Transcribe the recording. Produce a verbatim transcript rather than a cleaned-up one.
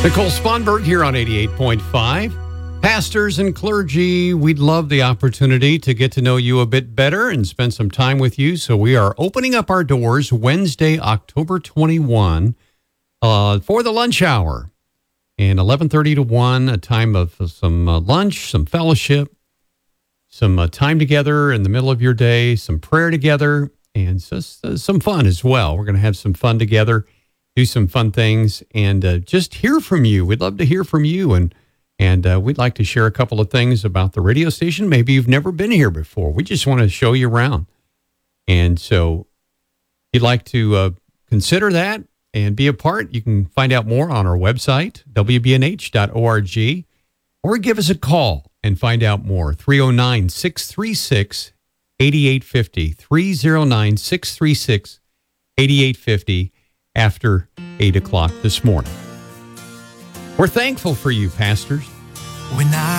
Nicole Sponberg here on eighty-eight point five. Pastors and clergy, we'd love the opportunity to get to know you a bit better and spend some time with you. So we are opening up our doors Wednesday, October twenty-first, uh, for the lunch hour. And eleven thirty to one, a time of some uh, lunch, some fellowship, some uh, time together in the middle of your day, some prayer together, and just uh, some fun as well. We're going to have some fun together, do some fun things, and uh, just hear from you. We'd love to hear from you, and and uh, we'd like to share a couple of things about the radio station. Maybe you've never been here before. We just want to show you around. And so if you'd like to uh, consider that and be a part, you can find out more on our website, w b n h dot org, or give us a call and find out more, three oh nine, six three six, eight eight five oh, three oh nine, six three six, eight eight five oh, after eight o'clock this morning. We're thankful for you, pastors. When I